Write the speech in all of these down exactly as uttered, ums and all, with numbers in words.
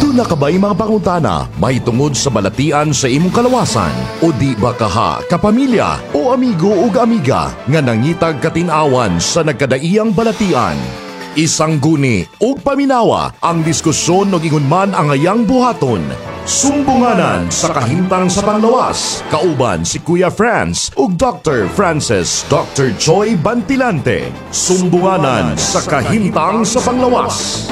Duna ka ba'y mga pangutana may tungod sa balatian sa imong kalawasan? O di ba kaha, kapamilya o amigo o amiga nga nangitag katinawan sa nagkadaiyang balatian? Isang guni o paminawa ang diskusyon o gingon man ang ayang buhaton. Sumbunganan sa kahimtang sa panglawas. Kauban si Kuya Franz ug Doctor Francis Doctor Choi Bantilante. Sumbunganan sa kahimtang sa panglawas.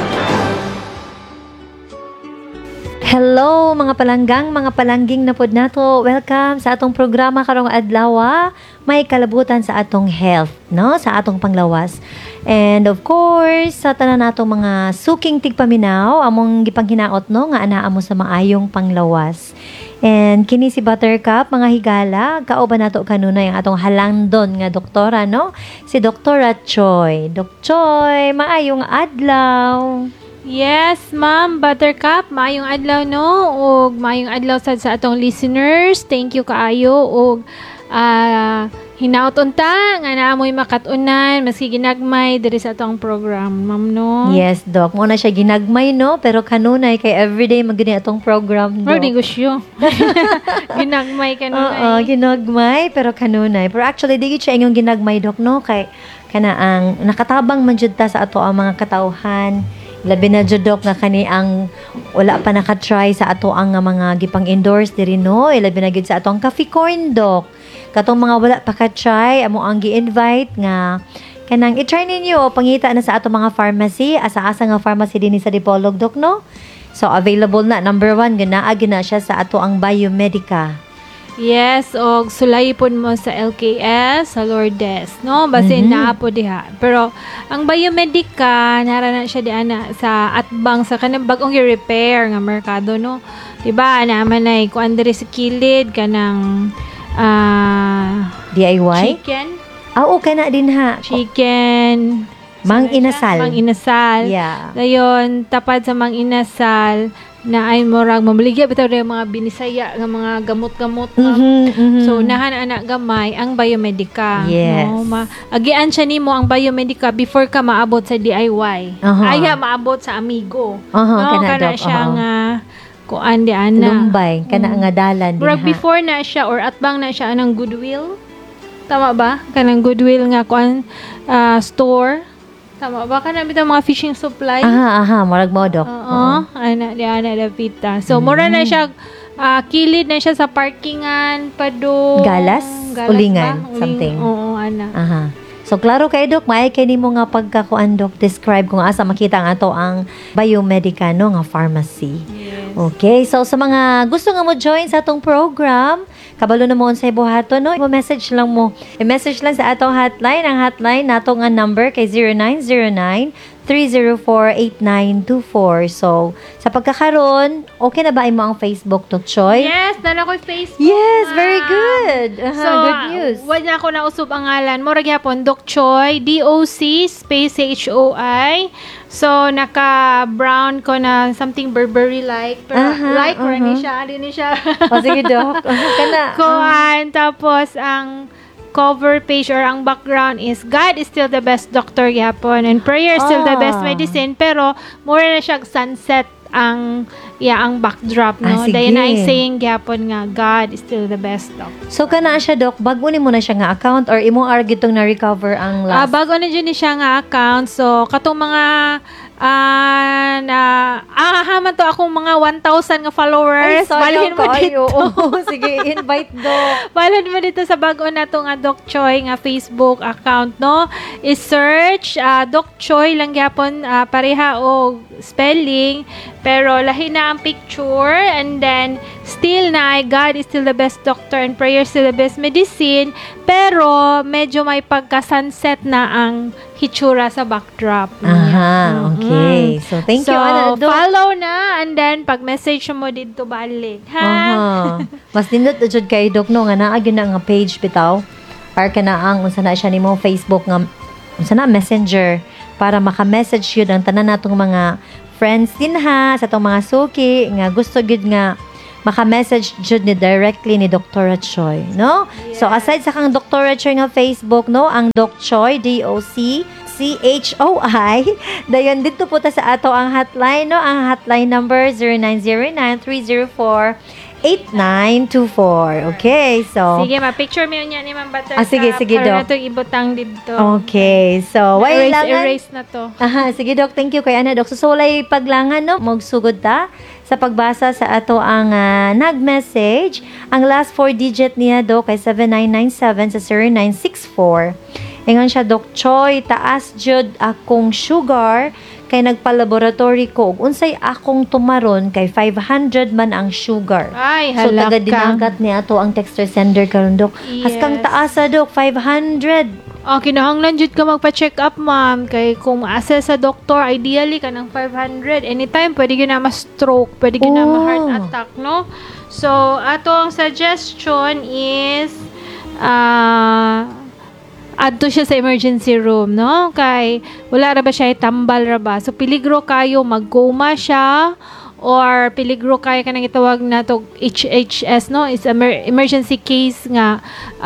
Hello mga palanggang, mga palangging na pod nato. Welcome sa atong programa karong adlaw. May kalabutan sa atong health, no? Sa atong panglawas. And of course, sa tanan natong mga suking tigpaminaw, among gipanghinaot no nga anaa mo sa maayong panglawas. And kini si Buttercup, mga higala, kauban nato kanunay ang atong halandon nga doktora, no? Si Doktora Choi. Dok Choi, maayong adlaw. Yes, Ma'am Buttercup, maayong adlaw no, ug maayong adlaw sad sa atong listeners. Thank you kaayo ug uh, hinaut unta nga naamoy makatunan maski ginagmay diri sa atong program, Ma'am no. Yes, Doc. Mo na siya ginagmay no, pero kanunay kay everyday magani atong program, Doc. Pero negosyo. Ginagmay kanunay. Oo, ginagmay pero kanunay. Pero actually di gid siya inyong ginagmay, Doc, no, kay kana ang nakatabang man jud ta sa ato ang mga katawhan. Labi na judok nga kani ang wala pa naka-try sa ato ang mga gipang-endorse diri no. Labi na gid sa ato ang coffee corn, Doc. Katong mga wala pa ka-try, amo ang gi-invite nga kanang i-try ninyo pangita na sa ato mga pharmacy, asa-asa nga pharmacy dinhi sa Dipolog, Doc, no. So available na number one gana gina siya sa ato ang Biomedica. Yes, og sulayipon mo sa L K S, sa Lourdes, no? Basin mm-hmm. na po diha. Pero ang Biomedica, nara na siya diana sa atbang sa kanang bagong i-repair nga merkado, no? Diba, naman ay kuan diri sa kilid kanang uh, D I Y? Chicken. Ah, oo, kana din ha. Chicken. Mang Inasal. Mang Inasal. Yeah. Dayon, tapad sa Mang Inasal, na ay morag mamaligya bitaw rin mga binisaya nga mga gamot-gamot mm-hmm, mm-hmm. So nahan anak gamay ang Biomedica, yes. no? Ma- agian siya nimo ang Biomedica before ka maabot sa D I Y. Uh-huh. Aya maabot sa Amigo, uh-huh, no? kana, kana Doc, siya uh-huh. nga kuan di ana Lumbay kana mm. nga dalan din ha. ha. Before na siya or atbang na siya anang Goodwill, tama ba, kanang Goodwill nga kuan uh, store. Tama ba ka na bitaw mga fishing supply? Aha, aha, murag mo, Doc. Oo, ana di ana dapita. So mm. mura na siya uh, kilid na siya sa parkingan pado Galas, Galas ulingan, ba? Uling, something. Oo, ana. Aha. So klaro kay Doc, may kay nimo nga pagkakuan, Doc, describe kung asa makita ang ato ang Biomedica no nga pharmacy. Yes. Okay, so sa mga gusto nga mo join sa atong program, kabalo na mo unsay buhaton no, i-message lang mo. I-message lang sa atong hotline, ang hotline nato nga number kay zero nine zero nine, three zero four, eight nine two four. So, sa pagkakaroon, okay na ba imo ang Facebook, Doc Choi? Yes, dala ko Facebook. Yes, very good. Uh-huh, So, good news. wala na ako nausub ang ngalan. Mura gyapon Doc Choi, D O C space H O I. So, naka-brown ko na something Burberry-like. Pero Uh-huh, like, uh-huh. Ni siya, di ni siya. O, sige, Doc. Kana. Kuan, tapos ang cover page or ang background is God is still the best doctor yapon and prayer is still the best Ah. medicine, pero more na siya sunset ang yeah, ang backdrop, Ah, no? sige. Dahil na ay saying yapon nga God is still the best doctor. So, kana siya, Doc, bago ni mo na siya nga account or imo argue itong na-recover ang Ah, last? bago na dyan ni siya nga account, so katong mga ah na ah haman to akong mga one thousand nga followers. Balhin mo dito. Oo, sige, invite, Doc. Balhin mo dito sa bago na to nga Doc Choi nga Facebook account, no? I-search uh, Doc Choi lang gyapon uh, pareha og spelling, pero lahi na ang picture, and then still na ay God is still the best doctor and prayer is still the best medicine, pero medyo may pagka-sunset na ang hitsura sa backdrop. Aha, okay. So, thank so, you, ano, Doc. follow na, and then pag-message mo dito balik, ha? Aha. Mas nindot na jud kay Doc no nga naa gyud na nga page bitaw. Para ka na ang unsa na siya nimo Facebook nga unsa na Messenger para maka-message yun ang tanan natong mga friends din ha sa tong mga suki nga gusto gyud nga maka-message jud ni directly ni Doktora Choi, no? Yes. So aside sa kang Doktora Choi nga Facebook, no, ang Doc Choi, D O C C H O I. Dayon dito po ta sa ato ang hotline, no? Ang hotline number zero nine zero nine, three zero four, eight nine two four. Okay, so Sige, ma-picture mo yun yan ni Ma'am Buttercup. Ah, sige, sige, Para Doc. na itong ibutang dito. Okay, so why erase, langan? erase na to. Aha, sige Doc, thank you kay Ana Doc. So, so walay paglangan, no? Magsugod ta sa pagbasa sa ato ang ah, nag-message. Ang last four digit niya, Doc, ay seven nine nine seven sa zero nine six four. Ingon siya, Doc Choy, taas jud akong sugar kay nagpa-laboratory ko ug unsay akong tumaron kay five hundred man ang sugar. Ay, So halaka. taga dinagat niya ato ang texter sender karon, Doc. Haskang Yes. taasa, Doc, five hundred. Oh, kinahanglan jud ka magpa-check up, ma'am. Kay kung ma-assess sa doktor, ideally ka ng five hundred. Anytime, pwede yun na ma-stroke, pwede yun na Oh. ma-heart attack, no? So, atong suggestion is, ah, adto siya sa emergency room, no? Kay wala ra ba siya tambal ra ba? So peligro kayo mag-coma siya or peligro kayo kanang itawag na to H H S, no? It's emer- emergency case nga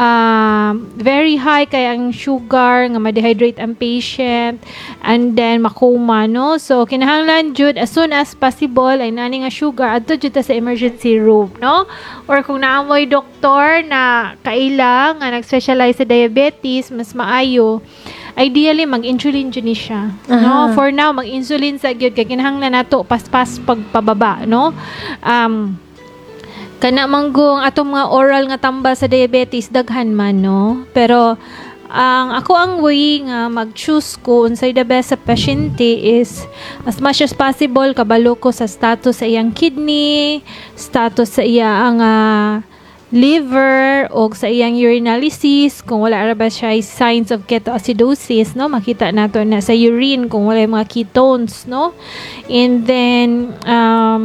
um, very high kay ang sugar nga ma-dehydrate ang patient and then makoma, no? So kinahanglan jud as soon as possible ay nani nga sugar adto jud ta sa emergency room, no? Or kung naamoy doktor na kaila nga nag-specialize sa diabetes, mas maayo ideally mag-insulin jud ni siya, no? Aha. For now mag-insulin sa gyud kay kinahanglan nato paspas pagpababa, no? Um kana manggong atong mga oral nga tambal sa diabetes daghan man, no? Pero ang ako ang way nga mag-choose ko unsay the best sa pasyente is as much as possible kabalo ko sa status sa iyang kidney, status sa iyang uh, liver o sa iyang urinalysis kung wala ra ba siya signs of ketoacidosis, no? Makita nato na sa urine kung wala yung mga ketones, no? And then um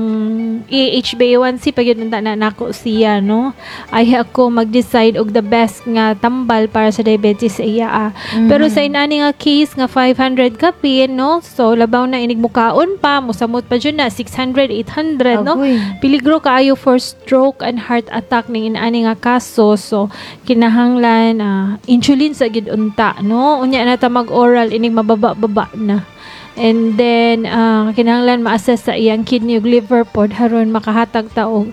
H b A one c pag yun na nako siya, no? Ay ako mag-decide og the best nga tambal para sa diabetes sa iya. Ah. Pero sa inani nga case nga five hundred kapin, no? So labaw na inig mukaon pa, mosamot pa jud na six hundred, eight hundred, no? Agoy. Peligro kaayo for stroke and heart attack ning ani nga kaso. So kinahanglan uh, insulin sa gid unta, no? Unya na ta mag-oral inig mababa-baba na. And then uh, kinahanglan ma-assess sa iyang kidney ug liver pod haron makahatag ta og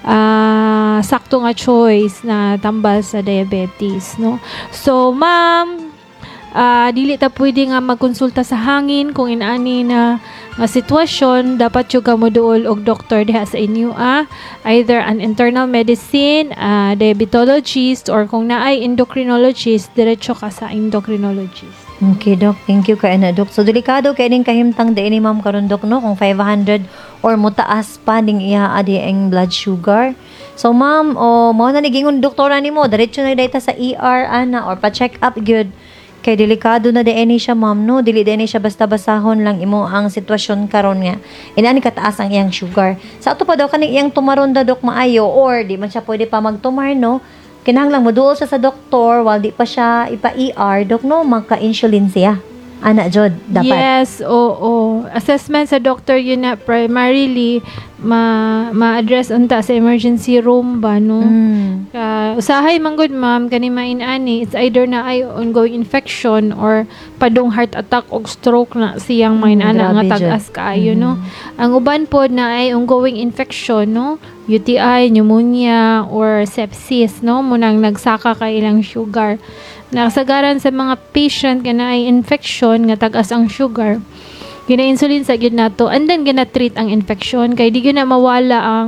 uh, sakto nga choice na tambal sa diabetes, no? So ma'am, uh, dili ta pwede nga magkonsulta sa hangin kung inaani na nga sitwasyon. Dapat yung ka mo duol og doktor diha sa inyo, ah. Either an internal medicine, uh, diabetologist, or kung naay endocrinologist, diretso ka sa endocrinologist. Okay, Doc. Thank you kay Ana, Doc. So, delikado kay ning kahimtang di ni Ma'am karon, Doc, no? Kung five hundred or mutaas pa ning iya adi ang blood sugar. So, Ma'am, o mo na nigingon doktora nimo, diretso na dayta sa E R ana or pa-check up gyud. Kay delikado na di ni siya, Ma'am, no? Dili di ni siya basta-basahon lang imo ang sitwasyon karon nga. Inani kataas ang iyang sugar. Sa ato pa daw kaning iyang tumaron da, Doc, maayo or di man siya pwede pa magtumar, no? Kinahanglan mo duol siya sa doktor while di pa siya ipa-E R, Doc, no? Magka-insulin siya. Ana, Jod, dapat. Yes, oo. Assessment sa doctor yun na primarily ma ma-address unta sa emergency room ba, no? Mm. Uh, usahay man gud, ma'am, kani main-ani, it's either na ay ongoing infection or padung heart attack o stroke na siyang Mm, main-ana nga grabe, tag-as Jud. kaayo, no? Mm. Ang uban pod na ay ongoing infection, no? U T I, pneumonia, or sepsis, no? Munang nagsaka ka ilang sugar. Nakasagaran sa mga patient nga na ay infection nga tag-as ang sugar, gina-insulin sa gyud nato and then gina-treat ang infection kay di gyud na mawala ang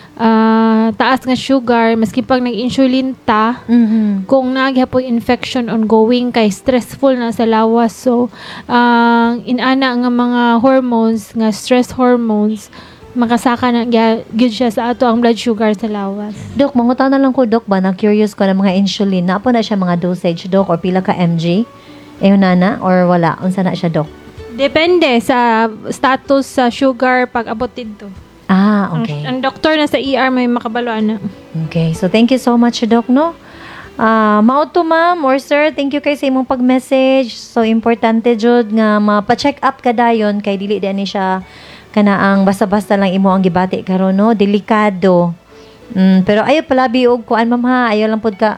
ah, taas nga sugar maski pag nag-insulin ta Mhm. kung nagyapoy infection ongoing kay stressful na sa lawas. So ang inana nga mga hormones nga stress hormones makasaka na gya- gyud siya sa ato ang blood sugar sa lawas. Dok, mangutan na lang ko, Dok, ba? Na-curious ko na mga insulin. Napo na siya mga dosage, Dok? Or pila ka mg? Ayun na na? Or wala? Unsa na siya, Dok? Depende sa status sa sugar pag abot dito. Ah, Ang, okay. ang doktor na sa E R may makabaloan na. Okay. So, thank you so much, Dok, no? Ah, mao to, ma'am or sir, thank you kay sa imong pag-message. So, importante, Jud, nga mapa-check up ka dayon kay dili din ni siya kana ang basta-basta lang imo ang gibati karon, no? Delikado. Mm, pero ayo palabi og kuan, ma'am, ha. Ayo lang pud ka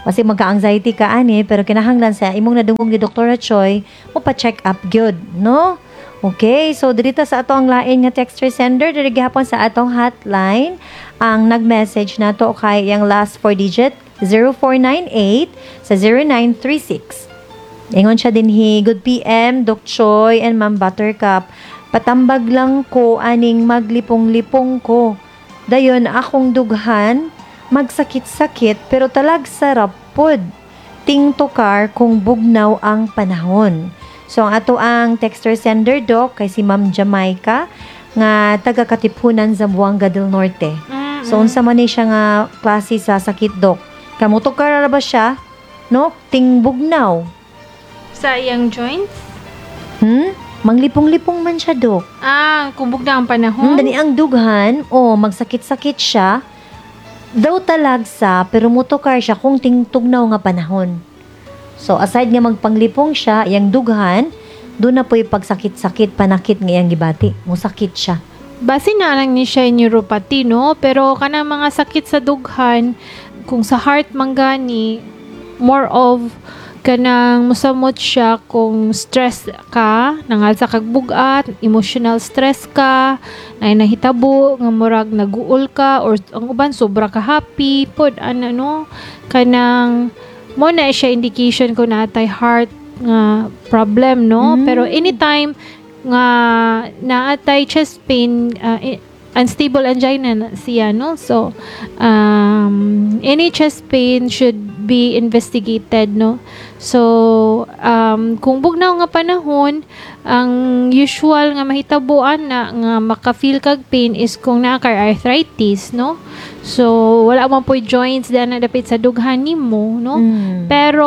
Kasi magka-anxiety ka ani, pero kinahanglan sa imong nadungog ni Doktora Choi, mo pa-check up gyud, no? Okay, so dirita sa ato ang lain nga text sender, diri gihapon sa atong hotline, ang nag-message nato kay yang last four digit zero four nine eight sa zero nine three six. Ingon siya din hi, good P M, Doc Choi and Ma'am Buttercup. Patambag lang ko aning maglipong-lipong ko. Dayon akong dughan, magsakit-sakit pero talag sarap pod. Ting tukar kung bugnaw ang panahon. So ang ato ang texter sender doc kay si Ma'am Jamaica nga taga Katipunan, Zamboanga del Norte. Mm-mm. So unsa man ni siya nga klase sa sakit doc? Kamo tukar ra ba siya? No, ting bugnaw. Sa iyang joints? Hmm? Manglipong-lipong man siya, Dok. Ah, kumbog na ang Hmm, panahon. dani ang dughan, o magsakit-sakit siya, daw talagsa, pero mutokar siya kung tingtugnaw nga panahon. So, aside nga magpanglipong siya, yang dughan, doon na po'y pagsakit-sakit, panakit nga yang gibati. Musakit siya. Base na lang ni siya neuropathy, no? Pero kanang mga sakit sa dughan, kung sa heart manggani, more of kanang musamot siya kung stress ka, nangal sa kagbugat, emotional stress ka, na nahitabo, nga murag naguol ka, or ang uban sobra ka happy, pod, ano, no? Kanang, mo na siya indication kung natay heart nga problem, no? Mm. Pero anytime nga naatay chest pain, uh, i- unstable angina na siya, no? So, um, any chest pain should be investigated, no? So, um, kung bugnaw nga panahon, ang usual nga mahitabuan na nga maka-feel kag pain is kung naa kay arthritis, no? So, wala man po joints na nadapit sa dughan nimo, no? Mm. Pero,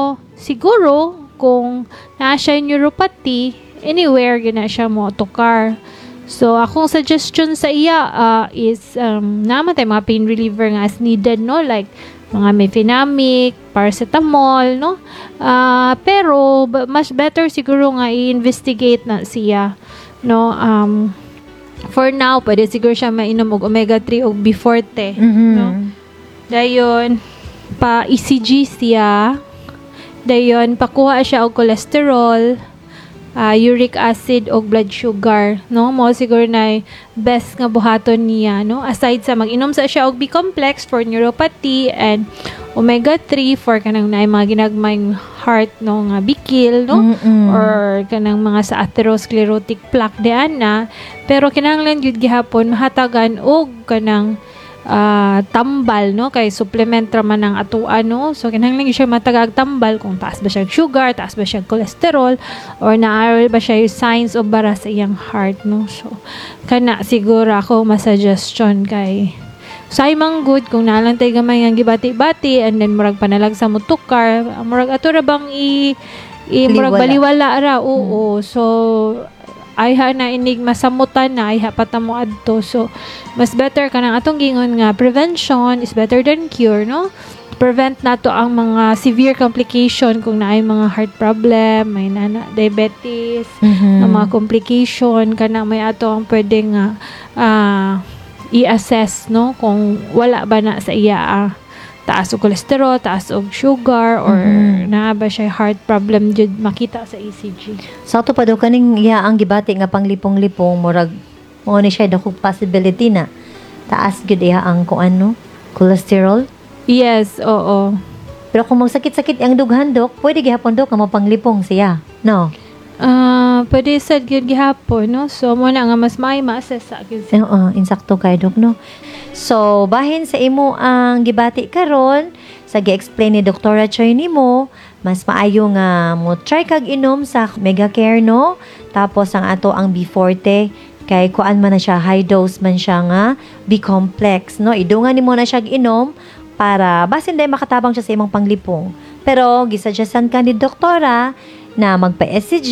siguro, kung naa siya neuropathy, anywhere gina siya mo tukar. So, akong suggestion sa iya uh, is um, naman tayo mga pain reliever nga as needed, no? Like, mga mefenamic, paracetamol, no? Uh, pero, ba- mas better siguro nga i-investigate na siya, no? Um, for now, pwede siguro siya mainom og omega three o B forte, Mhm. no? Dayon, pa-E C G siya. Dayon, pakuha siya og cholesterol, uh, uric acid o blood sugar, no? Mo siguro na best nga buhaton niya, no? Aside sa mag-inom sa siya og B-complex for neuropathy and omega three for kanang na mga ginagmayng heart, no? Nga bikil, no? Mm-mm. Or kanang mga sa atherosclerotic plaque diyan na. Pero kinahanglan gyud gihapon mahatagan og kanang ah, tambal, no? Kay supplement ra man ang atuan, no? So, kinahanglan siya matagag tambal kung taas ba siya sugar, taas ba siya cholesterol, or naaral ba siya yung signs o bara sa iyang heart, no? So, kana siguro ako masuggestion kay say mang good kung nalang tayo gamay ang gibati-bati and then murag panalag sa mutukar, murag ato ra bang i, i murag Baliwala. baliwala ra, oo. So, ay ha na inig masamutan na ay ha patamo adto. So mas better kanang atong gingon nga prevention is better than cure, no? Prevent nato ang mga severe complication kung naay mga heart problem, may nana diabetes, Mhm. ang mga complication kanang may ato ang pwede nga ah, i-assess, no, kung wala ba na sa iya ah, taas og cholesterol, taas og sugar, or Mhm. naa ba siya heart problem jud makita sa E C G. Sa ato pa daw kaning iya ang gibati nga panglipong-lipong murag mo ni siya dako possibility na taas gyud iya ang kung ano cholesterol. Yes, oo. Pero kung magsakit-sakit ang dughan dok, pwede gihapon dok nga mapanglipong siya. No. Ah, pwede sad gyud gihapon, no? So mo na nga mas may ma-assess sa gyud. Eh, Oo, insakto kay dok no. So, bahin sa imo ang gibati karon sa gi-explain ni Doktora Choi nimo, mas maayo nga mo try kag inom sa Mega Care no. Tapos ang ato ang B forte kay kuan man na siya high dose man siya nga B-complex no. Idungan nimo na siya inom para basin day makatabang siya sa imong panglipong. Pero gisuggestan ka ni doktora na magpa-E C G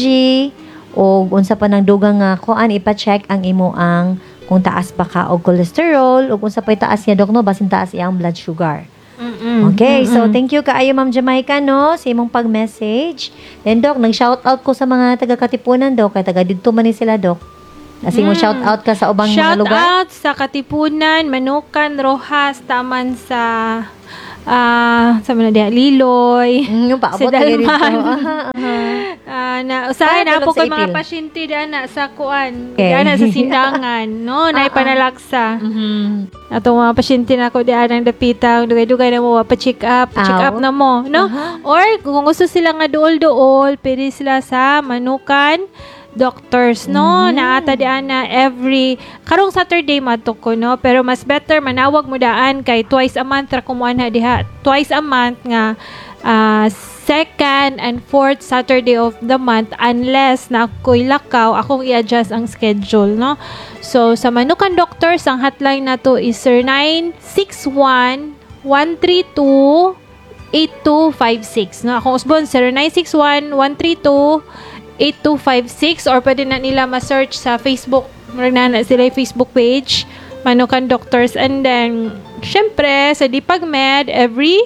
o unsa pa nang dugang nga kuan ipa-check ang imo ang kung taas pa ka og cholesterol o kung sa pay taas niya dok no basin taas iyang blood sugar. Mm-mm. Okay, so Mm-mm. thank you kaayo Ma'am Jamaica no sa imong pag-message. Then dok, nag-shout out ko sa mga taga Katipunan dok kay taga didto man ni sila dok. Kasi mo Mm. shout out ka sa ubang mga Shout lugar. out sa Katipunan, Manukan, Rojas, taman sa ah sa man diha Liloy. Mm, yung paabot Si lagi dito. Dalman. Aha, aha. Ah, na usahay Para na po tulog sa kay mga ipil. pasyente diyan na sa kuan, Okay. diyan na sa sindangan, no, na Ah, ah. ipanalaksa. Mhm. Atong mga pasyente na ko diyan ang dapitang dugay-dugay na mo pa-check up, check Aw. up na mo, no? Aha. Or kung gusto sila nga duol-duol, pwede sila sa Manukan doctors, no? Mm. Naata diyan na every karong Saturday matok ko, no? Pero mas better manawag mo daan kay twice a month ra kumuan ha diha. Twice a month nga ah, second and fourth Saturday of the month unless na ako'y lakaw, akong i-adjust ang schedule, no? So, sa Manukan Doctors, ang hotline na to is nine six one, one three two, eight two five six, no? Akong usbon, nine six one, one three two, eight two five six or pwede na nila ma-search sa Facebook. Meron na sila yung Facebook page, Manukan Doctors. And then, syempre, sa DipagMed, every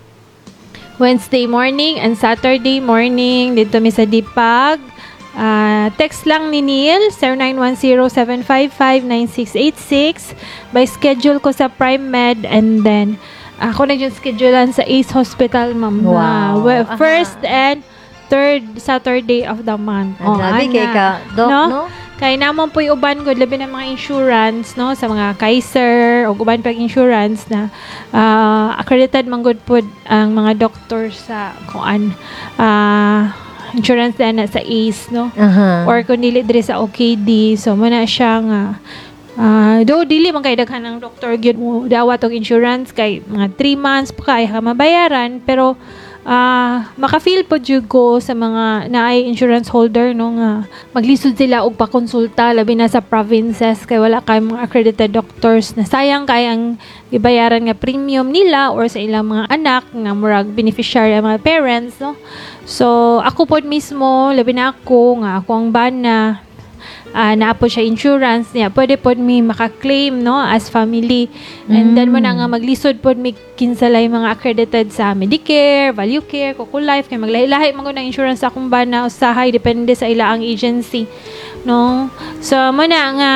Wednesday morning and Saturday morning dito mi sa Dipag. Uh, text lang ni Neil zero nine one zero, seven five five, nine six eight six. By schedule ko sa Prime Med and then ako na yung schedulean sa Ace Hospital, ma'am. Wow. Na, we- Aha. first and third Saturday of the month. Ang grabe ana. kay ka, Doc, no? Kaya naman po yung uban ko, labi ng mga insurance, no? Sa mga Kaiser, o uban pag insurance na ah, accredited man good po ang mga doctors sa kuan ah insurance na sa Ace, no? Aha. Or kung dili diri sa O K D, so muna siya nga ah do dili man kay daghan ang doktor gyud mo dawat og insurance kay mga three months pa kay ka mabayaran, pero ah maka-feel po jud ko sa mga naay insurance holder, no, nga maglisod sila og pakonsulta labi na sa provinces kay wala kay mga accredited doctors na sayang kay ang gibayaran nga premium nila or sa ilang mga anak nga murag beneficiary ang mga parents, no. So ako pod mismo labi na ako nga ako ang bana uh, na po siya insurance niya, pwede po mi maka-claim, no, as family. And then mo na nga maglisod po mi kinsalay mga accredited sa Medicare, Value Care, Coco Life, kay maglahi-lahi man ko na insurance sa akong bana usahay depende sa ilaang agency, no. So mo na nga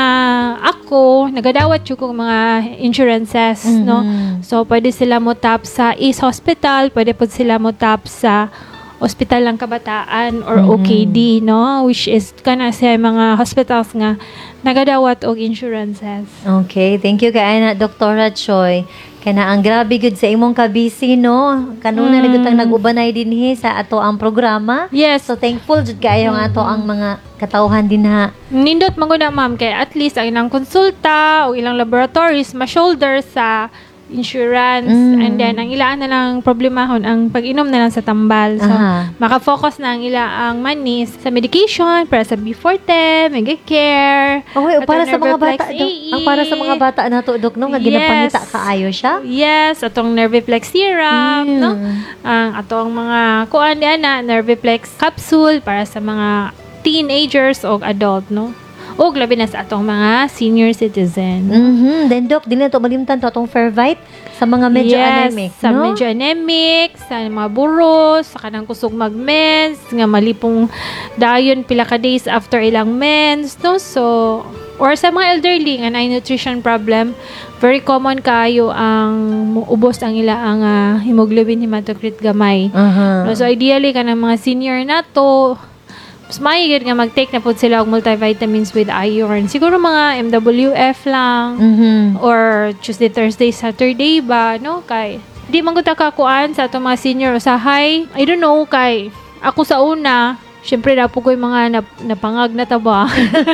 ako nagadawat jud kog mga insurances, no. So pwede sila mo tap sa Ace Hospital, pwede po sila mo tap sa Hospital ng Kabataan or O K D, no, which is kana sa mga hospitals nga nagadawat og insurances. Okay, thank you kay na Doktora Choi. Kana ang grabe gud sa imong kabisi, no. Kanuna Mm. na gud ang nag-ubanay dinhi sa ato ang programa. Yes. So thankful jud kayo nga ato ang mga katawhan dinha. Nindot man gud na, ma'am, kay at least ang ilang konsulta o ilang laboratories ma-shoulder sa insurance, Mm. and then ang ilaan na lang problemahon ang pag-inom na lang sa tambal. So Aha. maka-focus na ang ilaang money sa medication para sa B forte, Megacare. Okay, at para ang sa mga Nerveplex bata, Dok. A E. Ang para sa mga bata nato, Dok, no, nga Yes. ginapangita kaayo siya. Yes, atong Nerveplex serum, Mm. no? Ang atong mga kuan diyan na Nerveplex capsule para sa mga teenagers o adult, no? O labi na sa atong mga senior citizen. Mhm. Then Dok, dili na to malimtan to atong Fairvite sa mga medyo yes, anemic, sa no? medyo anemic, sa mga buros, sa kanang kusog mag-mens, nga malipong dayon pila ka days after ilang mens, no? So, or sa mga elderly nga na nutrition problem, very common kayo ang ubos ang ila ang ah, hemoglobin hematocrit gamay. Aha. No, so ideally kanang mga senior na to, mas maigid nga mag-take na po sila og multivitamins with iron. Siguro mga M W F lang Mhm. or Tuesday, Thursday, Saturday ba, no? Kay di man gud ta kakuan sa ato mga senior usahay. I don't know, kay ako sa una, syempre na po ko yung mga nap, napangag na taba.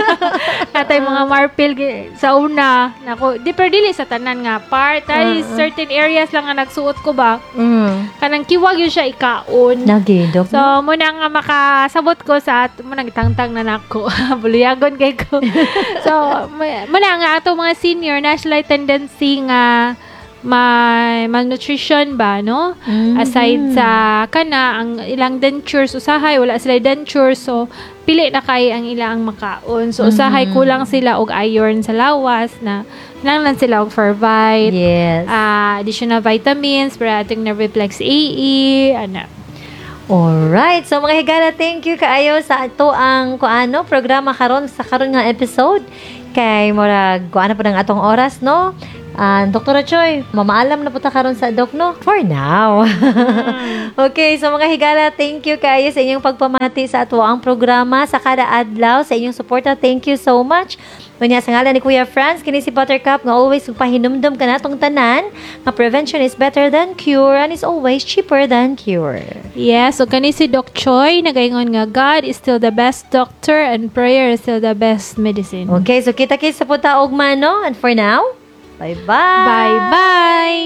Natay mga marpil gi- sa una. Nako, di per dili sa tanan nga part. Ay, Uh-uh. certain areas lang nga nagsuot ko ba. Mm. Kanang kiwag yun siya ikaon. Lagi, Dok. So, muna nga makasabot ko sa at muna gitangtang na nako. Buluyagon kay ko. So, mu- muna nga ato mga senior na sila tendency nga may malnutrition ba, no? Mhm. Aside sa kana ang ilang dentures usahay wala sila dentures, so pili na kay ang ilang makaon. So usahay Mhm. kulang sila og iron sa lawas na kinahanglan sila og Fairvite. Yes. Ah, additional vitamins para ating Nerveplex A E, ana. Alright. So mga higala, thank you kaayo sa ato ang kuano programa karon sa karon nga episode. Kay murag kuan na po ng atong oras, no? Ah, Doktora Choi, mamaalam na po ta karon sa Dok, no? For now. Okay, so mga higala, thank you kayo sa inyong pagpamati sa ato ang programa sa kada adlaw, sa inyong suporta. Thank you so much. Kunya sa ngalan ni Kuya Franz, kini si Buttercup nga always pahinumdum ka natong tanan nga prevention is better than cure and is always cheaper than cure. Yes, so kani si Doc Choi, nagaingon nga God is still the best doctor and prayer is still the best medicine. Okay, so kita-kits sa puta ugma, no? And for now, bye-bye! Bye-bye!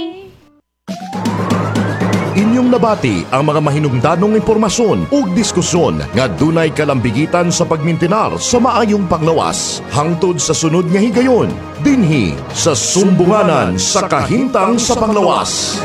Inyong nabati ang mga mahinungdanong impormasyon ug diskusyon nga dunay kalambigitan sa pagmintinar sa maayong panglawas hangtod sa sunod nga higayon dinhi sa sumbunganan sa kahimtang sa panglawas.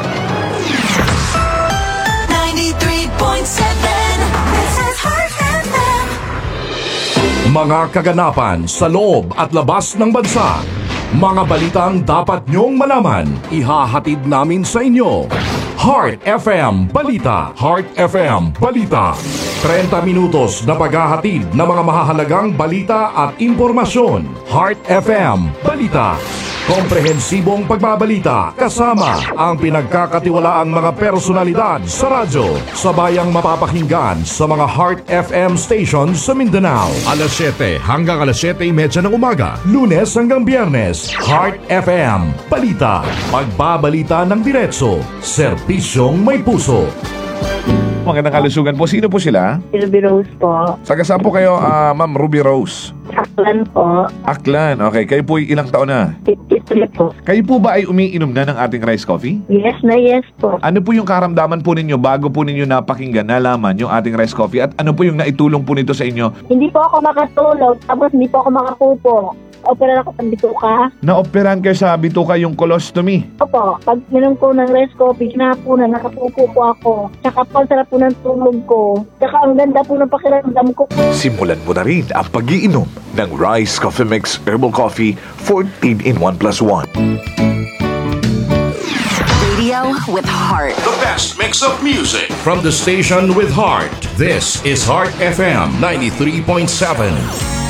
ninety-three point seven, this is Heart F M. Mga kaganapan sa loob at labas ng bansa. Mga balitang dapat nyong malaman, ihahatid namin sa inyo. Heart F M Balita. Heart F M Balita. thirty minutos na paghahatid ng mga mahahalagang balita at impormasyon. Heart F M Balita. Komprehensibong pagbabalita kasama ang pinagkakatiwalaang mga personalidad sa radyo. Sabayang mapapakinggan sa mga Heart F M stations sa Mindanao. alas siyete hanggang alas siyete thirty ng umaga. Lunes hanggang Biyernes. Heart F M Balita. Pagbabalita ng diretso. Serbisyong may puso. Magandang kalusugan po. Sino po sila? Ruby Rose po. Saga saan po kayo, ah, Ma'am Ruby Rose? Aklan po. Aklan. Okay. Kayo po ilang taon na? fifty-three po. Kayo po ba ay umiinom na ng ating rice coffee? Yes na yes po. Ano po yung karamdaman po ninyo bago po ninyo napakinggan, nalaman yung ating rice coffee? At ano po yung naitulong po nito sa inyo? Hindi po ako makatulog, tapos hindi po ako makapupo. Opera ako ng bituka. Naoperahan kayo sa bituka yung colostomy. Opo, pag minom ko ng rice coffee, hinapunan, nakapupo po ako. Tsaka po, sarap po ng tulog ko. Tsaka ang ganda po ng pakiramdam ko. Simulan mo na rin ang pag-iinom ng Rice Coffee Mix Herbal Coffee fourteen in one plus one. Radio with heart. The best mix of music from the station with heart. This is Heart F M ninety-three point seven.